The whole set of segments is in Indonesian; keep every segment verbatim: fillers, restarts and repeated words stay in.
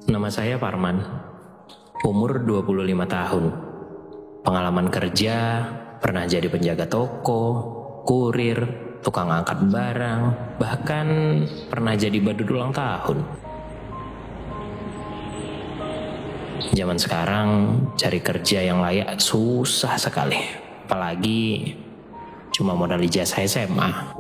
Nama saya Parman, umur dua puluh lima tahun. Pengalaman kerja, pernah jadi penjaga toko, kurir, tukang angkat barang, bahkan pernah jadi badut ulang tahun. Zaman sekarang cari kerja yang layak susah sekali, apalagi cuma modal ijazah S M A.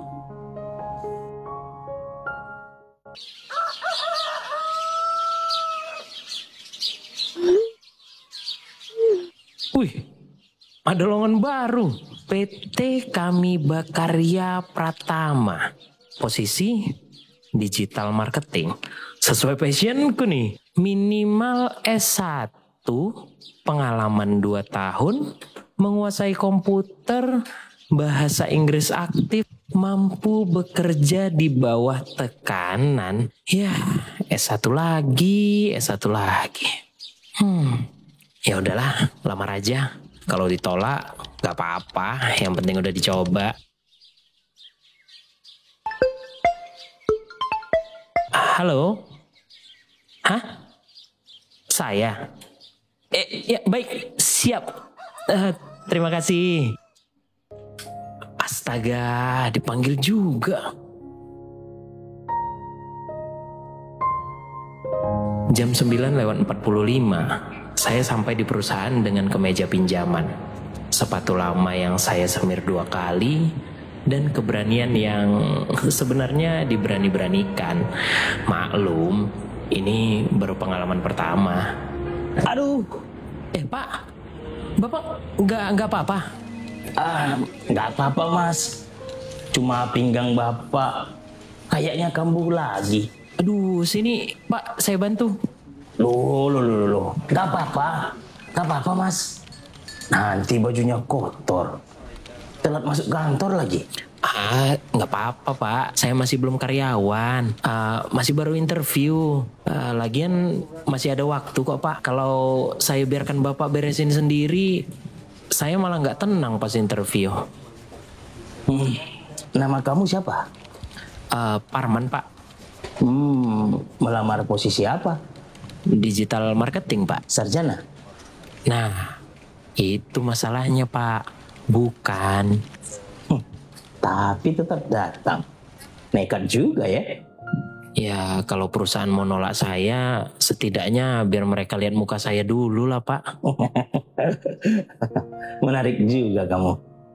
Wih, ada lowongan baru, P T Kami Bakarya Pratama, posisi digital marketing. Sesuai passionku nih, minimal S satu, pengalaman dua tahun, menguasai komputer, bahasa Inggris aktif, mampu bekerja di bawah tekanan. Ya, S satu lagi, S satu lagi. Hmm. Ya udahlah, lamar aja. Kalau ditolak, gak apa-apa. Yang penting udah dicoba. Halo? Hah? Saya? Eh, ya baik, siap. Uh, terima kasih. Astaga, dipanggil juga. Jam sembilan lewat empat puluh lima. Saya sampai di perusahaan dengan kemeja pinjaman, sepatu lama yang saya semir dua kali, dan keberanian yang sebenarnya diberani-beranikan. Maklum, ini baru pengalaman pertama. Aduh, eh Pak, Bapak nggak nggak apa-apa? Ah, nggak apa-apa Mas, cuma pinggang Bapak kayaknya kambuh lagi. Aduh, sini Pak, saya bantu. Loh, loh, loh, loh, nggak apa-apa, nggak apa-apa Mas. Nanti bajunya kotor, telat masuk kantor lagi. Ah, nggak apa-apa Pak, saya masih belum karyawan, uh, masih baru interview. Uh, lagian masih ada waktu kok Pak. Kalau saya biarkan Bapak beresin sendiri, saya malah nggak tenang pas interview. Hmm, nama kamu siapa? Uh, Parman Pak. Hmm, melamar posisi apa? Digital marketing Pak. Sarjana? Nah, itu masalahnya Pak. Bukan. Hmm, tapi tetap datang. Nekat juga ya. Ya, kalau perusahaan mau nolak saya, setidaknya biar mereka lihat muka saya dulu lah Pak. Menarik juga kamu.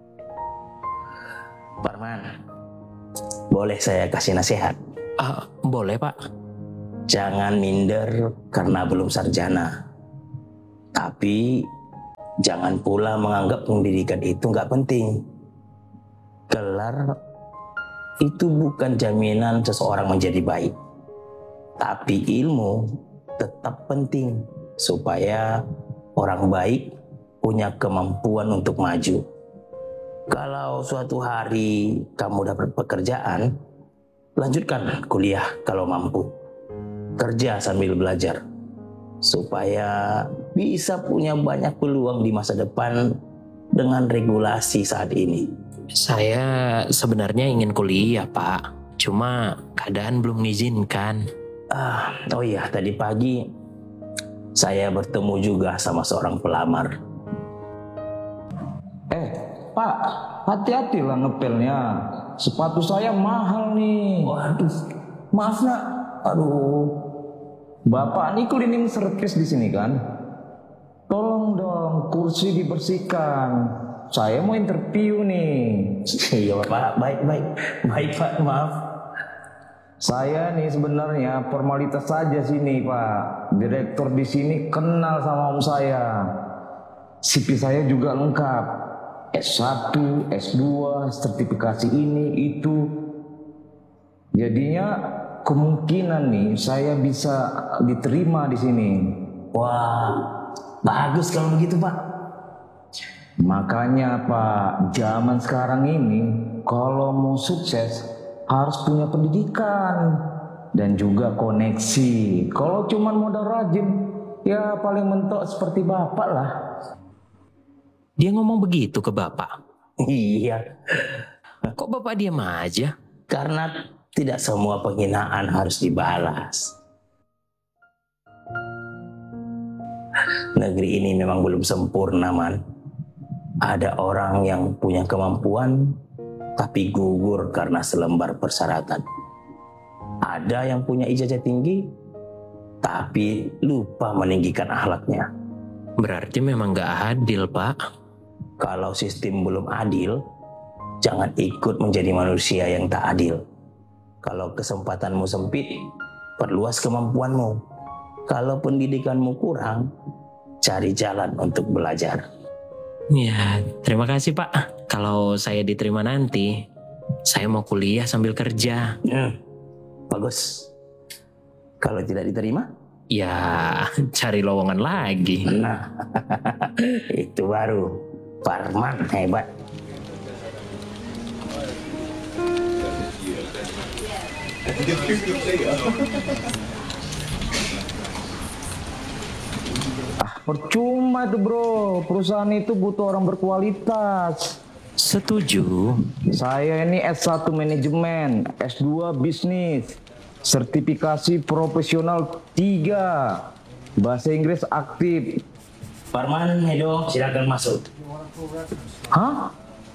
Parman, boleh saya kasih nasihat? Uh, boleh Pak. Jangan minder karena belum sarjana. Tapi jangan pula menganggap pendidikan itu nggak penting. Gelar itu bukan jaminan seseorang menjadi baik. Tapi ilmu tetap penting supaya orang baik punya kemampuan untuk maju. Kalau suatu hari kamu dapat pekerjaan, lanjutkan kuliah kalau mampu. Kerja sambil belajar supaya bisa punya banyak peluang di masa depan dengan regulasi saat ini. Saya sebenarnya ingin kuliah Pak, cuma keadaan belum mengizinkan. Ah, oh iya, tadi pagi saya bertemu juga sama seorang pelamar. Eh Pak, hati-hatilah ngepelnya. Sepatu saya mahal nih. Waduh, maaf nak. Aduh. Bapak ini cleaning service di sini kan? Tolong dong kursi dibersihkan. Saya mau interview nih. Iya Pak, baik baik. Baik Pak, maaf. Saya nih sebenarnya formalitas saja sini Pak. Direktur di sini kenal sama om saya. C V saya juga lengkap. S satu, S dua, sertifikasi ini itu. Jadinya kemungkinan nih saya bisa diterima di sini. Wah, bagus kalau begitu Pak. Makanya Pak, zaman sekarang ini kalau mau sukses harus punya pendidikan dan juga koneksi. Kalau cuma modal rajin, ya paling mentok seperti Bapak lah. Dia ngomong begitu ke Bapak? Iya. Kok Bapak diam aja? Karena tidak semua penghinaan harus dibalas. Negeri ini memang belum sempurna, Man. Ada orang yang punya kemampuan tapi gugur karena selembar persyaratan. Ada yang punya ijazah tinggi tapi lupa meninggikan akhlaknya. Berarti memang gak adil, Pak. Kalau sistem belum adil, jangan ikut menjadi manusia yang tak adil. Kalau kesempatanmu sempit, perluas kemampuanmu. Kalau pendidikanmu kurang, cari jalan untuk belajar. Ya, terima kasih Pak. Kalau saya diterima nanti, saya mau kuliah sambil kerja. Hmm, bagus. Kalau tidak diterima? Ya, cari lowongan lagi. Nah, itu baru Parman hebat. Percuma tuh bro, perusahaan itu butuh orang berkualitas. Setuju. Saya ini S satu manajemen, S dua bisnis, sertifikasi profesional tiga, bahasa Inggris aktif. Parman, Hedo, silakan masuk. Hah?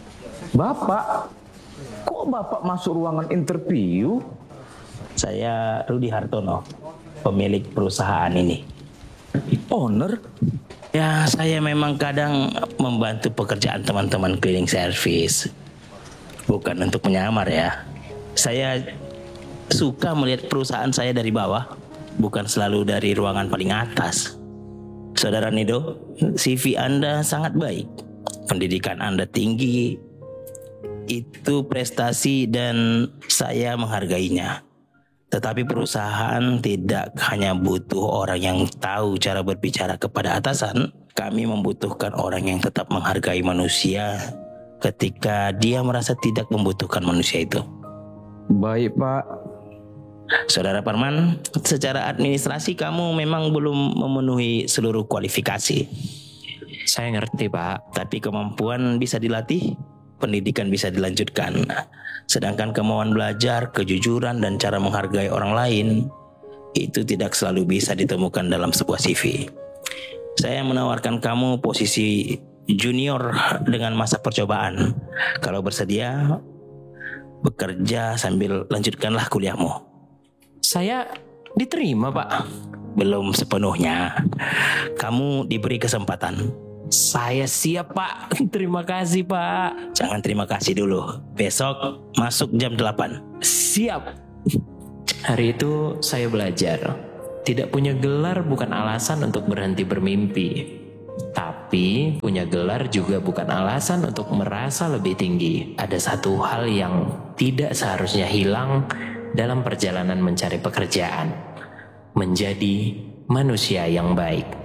Bapak? Kok bapak masuk ruangan interview? Saya Rudi Hartono, pemilik perusahaan ini. Owner? Ya, saya memang kadang membantu pekerjaan teman-teman cleaning service. Bukan untuk menyamar ya. Saya suka melihat perusahaan saya dari bawah, bukan selalu dari ruangan paling atas. Saudara Nido, C V Anda sangat baik. Pendidikan Anda tinggi. Itu prestasi dan saya menghargainya. Tetapi perusahaan tidak hanya butuh orang yang tahu cara berbicara kepada atasan. Kami membutuhkan orang yang tetap menghargai manusia ketika dia merasa tidak membutuhkan manusia itu. Baik Pak. Saudara Parman, secara administrasi kamu memang belum memenuhi seluruh kualifikasi. Saya ngerti Pak. Tapi kemampuan bisa dilatih, pendidikan bisa dilanjutkan. Sedangkan kemauan belajar, kejujuran, dan cara menghargai orang lain itu tidak selalu bisa ditemukan dalam sebuah C V. Saya menawarkan kamu posisi junior dengan masa percobaan. Kalau bersedia, bekerja sambil lanjutkanlah kuliahmu. Saya diterima Pak. Belum sepenuhnya. Kamu diberi kesempatan. Saya siap Pak. Terima kasih Pak. Jangan terima kasih dulu. Besok masuk jam delapan. Siap. Hari itu saya belajar. Tidak punya gelar bukan alasan untuk berhenti bermimpi. Tapi punya gelar juga bukan alasan untuk merasa lebih tinggi. Ada satu hal yang tidak seharusnya hilang dalam perjalanan mencari pekerjaan. Menjadi manusia yang baik.